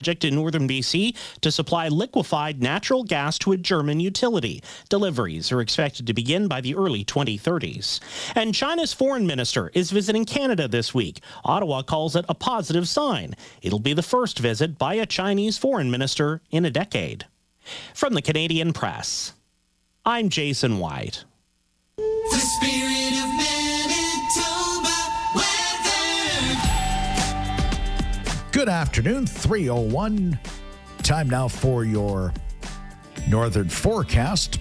project in northern BC to supply liquefied natural gas to a German utility. Deliveries are expected to begin by the early 2030s. And China's foreign minister is visiting Canada this week. Ottawa calls it a positive sign. It'll be the first visit by a Chinese foreign minister in a decade. From the Canadian Press, I'm Jason White. The spirit of Manitoba weather. Good afternoon, 3:01. Time now for your northern forecast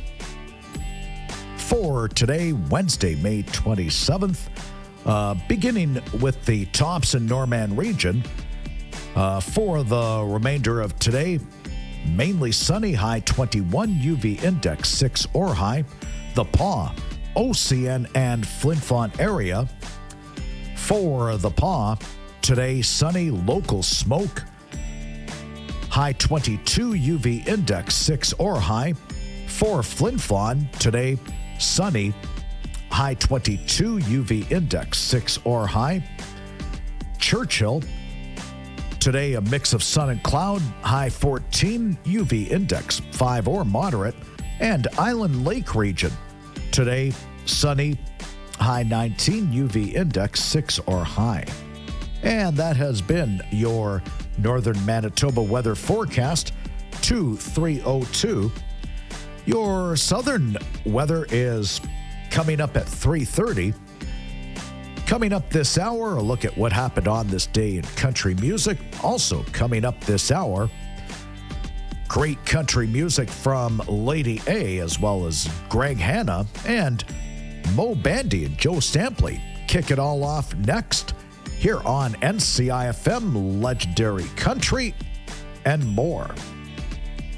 for today, Wednesday, May 27th. Beginning with the Thompson-Norman region. For the remainder of today, mainly sunny, high 21, UV index 6 or high. The Pas, OCN, and Flin Flon area. For the Pas, today sunny, local smoke. High 22, UV index 6 or high. For Flin Flon, today sunny, high 22, UV index 6 or high. Churchill, today a mix of sun and cloud, high 14, UV index 5 or moderate. And Island Lake region, today sunny, high 19, UV index 6 or high. And that has been your Northern Manitoba weather forecast, 2302. Your southern weather is coming up at 3:30. Coming up this hour, a look at what happened on this day in country music. Also coming up this hour, great country music from Lady A, as well as Greg Hanna and Mo Bandy and Joe Stampley. Kick it all off next here on NCIFM, Legendary Country, and more.